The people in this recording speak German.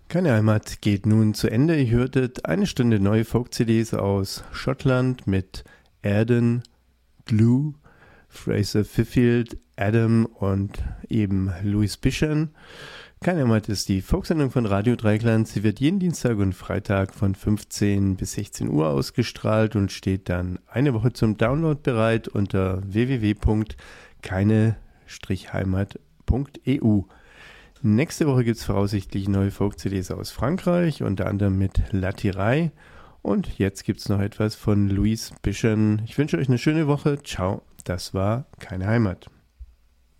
Keine Heimat geht nun zu Ende. Ihr hörtet eine Stunde neue Folk-CDs aus Schottland mit Airden, Glue, Fraser Fifield, Adam und eben Louis Bichon. Keine Heimat ist die Folksendung von Radio Dreieckland. Sie wird jeden Dienstag und Freitag von 15 bis 16 Uhr ausgestrahlt und steht dann eine Woche zum Download bereit unter www.keine-heimat.eu. Nächste Woche gibt es voraussichtlich neue Folk-CDs aus Frankreich, unter anderem mit Latirei. Und jetzt gibt es noch etwas von Louis Bichon. Ich wünsche euch eine schöne Woche. Ciao, das war Keine Heimat.